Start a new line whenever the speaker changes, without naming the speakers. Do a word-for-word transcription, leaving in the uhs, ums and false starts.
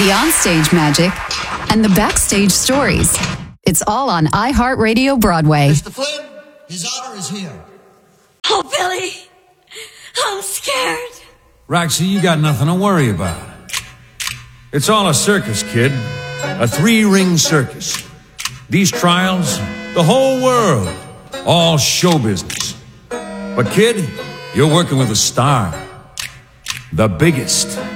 the onstage magic, and the backstage stories. It's all on iHeartRadio Broadway.
Mister Flynn, His Honor is here.
Oh, Billy, I'm scared.
Roxy, you got nothing to worry about. It's all a circus, kid. A three-ring circus. These trials, the whole world, all show business. But kid, you're working with a star. The biggest.